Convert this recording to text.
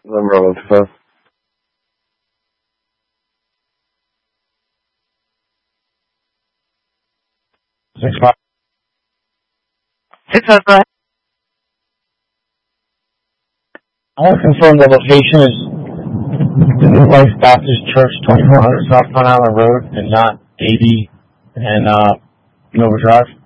Number 125. Hey, Tesla. I want to confirm the location is the New Life Baptist Church, 2400 South Front Island Road, and not 80 and Nova Drive.